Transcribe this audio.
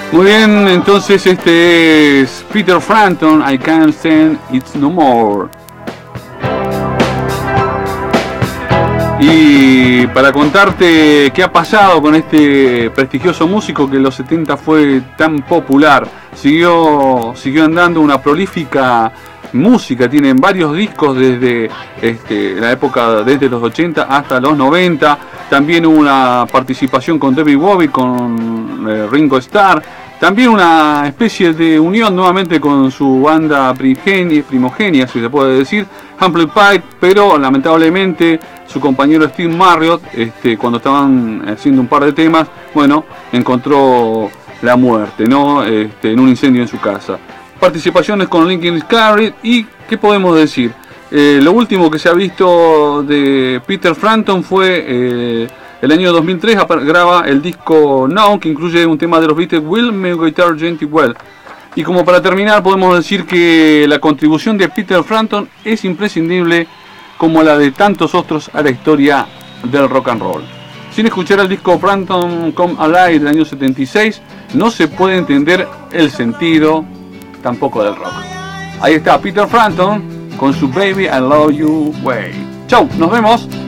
Muy bien, entonces este es Peter Frampton, I Can't Stand It No More. Y para contarte qué ha pasado con este prestigioso músico que en los 70 fue tan popular, siguió andando una prolífica música, tienen varios discos desde la época, desde los 80 hasta los 90, también una participación con David Bowie, con Ringo Starr, también una especie de unión nuevamente con su banda primogenia, si se puede decir, Humble Pie, pero lamentablemente su compañero Steve Marriott, cuando estaban haciendo un par de temas, bueno, encontró la muerte, ¿no? En un incendio en su casa. Participaciones con Linkin Scarlett y ¿qué podemos decir? Lo último que se ha visto de Peter Frampton fue el año 2003, graba el disco Now, que incluye un tema de los Beatles, Will My Guitar Gently Well. Y como para terminar podemos decir que la contribución de Peter Frampton es imprescindible como la de tantos otros a la historia del rock and roll. Sin escuchar el disco Frampton Come Alive del año 76 no se puede entender el sentido tampoco del rock. Ahí está Peter Frampton con su Baby I Love You Way. Chau, nos vemos.